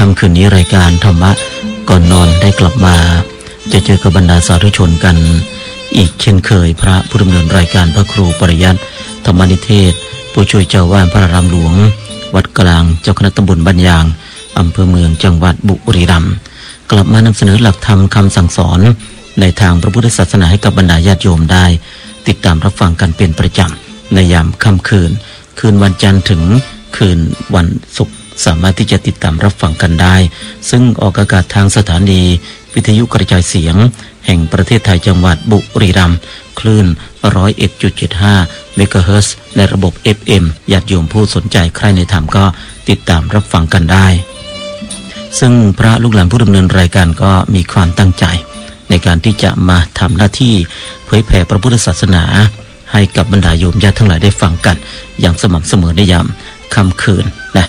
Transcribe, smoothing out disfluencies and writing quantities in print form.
ค่ำคืนนี้รายการธรรมะก่อนนอนได้กลับมาจะเจอกับบรรดาสาธุชนกันอีกเช่นเคยพระผู้ดำเนินรายการพระครูปริยัติธรรมนิเทศผู้ช่วยเจ้าวาดพระอารามหลวงวัดกลางเจ้าคณะตำบลบ้านยางอำเภอเมืองจังหวัดบุรีรัมย์กลับมานำเสนอหลักธรรมคำสั่งสอนในทางพระพุทธศาสนาให้กับบรรดาญาติโยมได้ติดตามรับฟังกันเป็นประจำในยามค่ำคืนวันจันทร์ถึงคืนวันศุกร์สามารถที่จะติดตามรับฟังกันได้ซึ่งออกอากาศทางสถานีวิทยุกระจายเสียงแห่งประเทศไทยจังหวัดบุรีรัมย์คลื่น 101.75 เมกะเฮิรตซ์ในระบบ FM ญาติโยมผู้สนใจใครในธรรมก็ติดตามรับฟังกันได้ซึ่งพระลูกหลานผู้ดำเนินรายการก็มีความตั้งใจในการที่จะมาทำหน้าที่เผยแผ่พระพุทธศาสนาให้กับบรรดาโยมญาติทั้งหลายได้ฟังกันอย่างสม่ำเสมอในยามค่ำคืน